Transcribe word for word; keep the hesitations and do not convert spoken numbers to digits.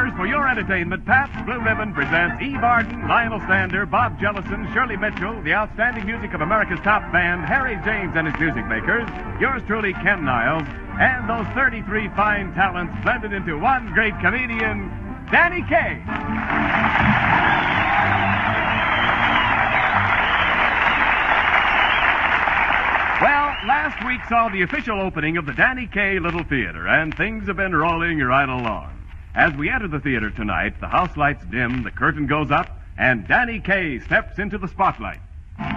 Theaters for your entertainment, Pabst Blue Ribbon presents Eve Arden, Lionel Stander, Bob Jellison, Shirley Mitchell, the outstanding music of America's top band, Harry James and his music makers, yours truly, Ken Niles, and those thirty-three fine talents blended into one great comedian, Danny Kaye. Well, last week saw the official opening of the Danny Kaye Little Theater, and things have been rolling right along. As we enter the theater tonight, the house lights dim, the curtain goes up, and Danny Kaye steps into the spotlight.